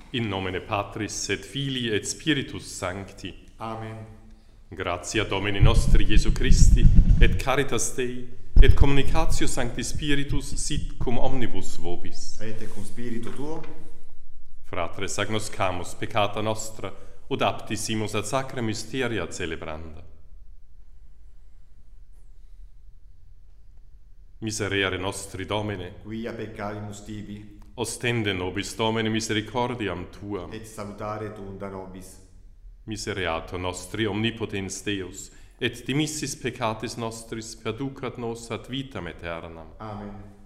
In nomine Patris et Filii et Spiritus Sancti. Amen. Gratia Domini nostri Iesu Christi, et caritas Dei, et communicatio Sancti Spiritus sit cum omnibus vobis. Et cum spiritu tuo, Fratres agnoscamus peccata nostra, ut apti simus ad sacra mysteria celebranda. Miserere nostri Domine, quia peccavimus tibi, ostende nobis Domine misericordiam Tuam. et salutare tuum da nobis. Misereatur nostri omnipotens Deus, et dimissis peccatis nostris perducat nos ad vitam aeternam. Amen.